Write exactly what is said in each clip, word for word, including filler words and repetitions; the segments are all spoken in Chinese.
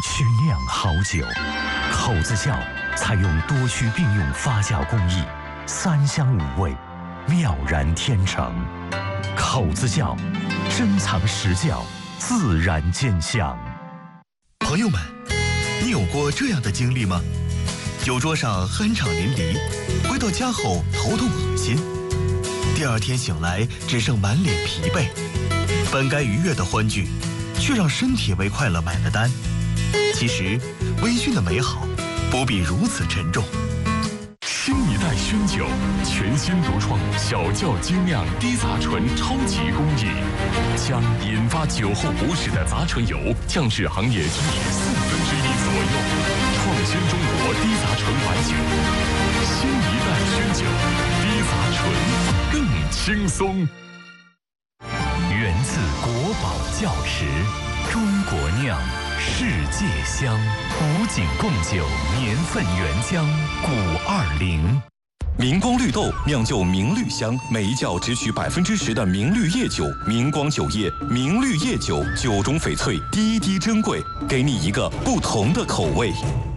去酿好酒。口子窖采用多须并用发酵工艺，三香五味，妙然天成。口子窖，珍藏实窖，自然见香。 朋友们，你有过这样的经历吗？酒桌上酣畅淋漓，回到家后头痛恶心，第二天醒来只剩满脸疲惫，本该愉悦的欢聚，却让身体为快乐买了单。其实，微醺的美好不必如此沉重。 新一代熏酒，全新独创小窖精酿低杂醇超级工艺，将引发酒后不适的杂醇油降至行业均值四分之一左右，创新中国低杂醇白酒。新一代熏酒，低杂醇更轻松。 源自国宝窖池，中国酿，世界香。古井贡酒年份原浆古二零。 明光绿豆酿就明绿香，每一窖只取百分之十的明绿叶酒。明光酒业，明绿叶酒，酒中翡翠，滴滴珍贵，给你一个不同的口味。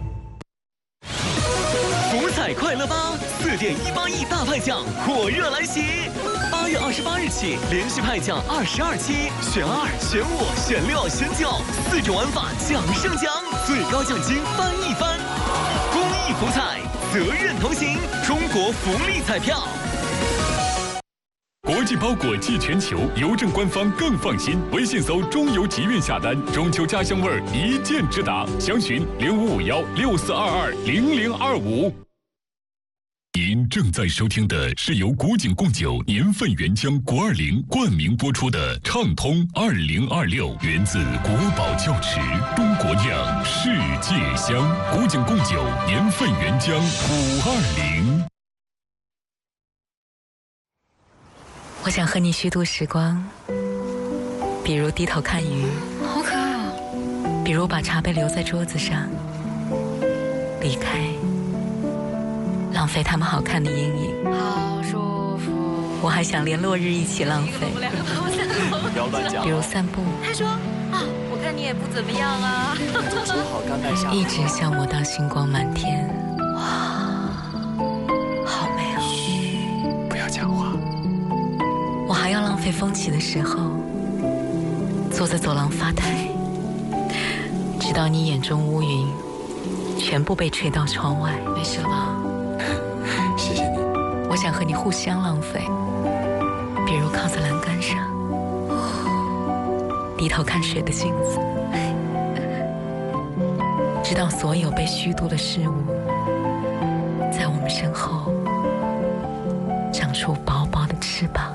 福彩快乐吧，四点一八亿大派奖火热来袭！八月二十八日起，连续派奖二十二期，选二、选五、选六、选九，四种玩法奖胜奖，最高奖金翻一番。公益福彩，责任同行，中国福利彩票。 国际包裹寄全球，邮政官方更放心。微信搜中邮集运下单，中秋家乡味儿一键直达。详询零五五幺六四二二零零二五。您正在收听的是由古井贡酒年份原浆国二零冠名播出的畅通二零二六，源自国宝窖池，中国酿，世界香。古井贡酒年份原浆五二零。 我想和你虚度时光，比如低头看鱼， 好可爱哦； 比如把茶杯留在桌子上，离开，浪费他们好看的阴影。 好舒服。 我还想连落日一起浪费， 不要乱讲。 比如散步。 他说啊，我看你也不怎么样啊。 煮好干麦下。 一直消磨到星光满天。哇，好美哦！ 嘘，不要讲话。 我还要浪费风起的时候，坐在走廊发呆，直到你眼中乌云全部被吹到窗外。没事了吧？ 谢谢你。 我想和你互相浪费，比如靠在栏杆上，低头看水的镜子，直到所有被虚度的事物，在我们身后长出薄薄的翅膀。